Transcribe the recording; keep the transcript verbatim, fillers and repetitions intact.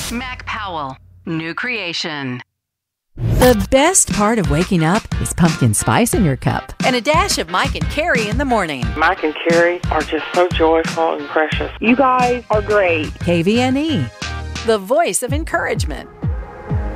Mac Powell, new creation. The best part of waking up is pumpkin spice in your cup and a dash of Mike and Carrie in the morning. Mike and Carrie are just so joyful and precious. You guys are great. K V N E, the voice of encouragement.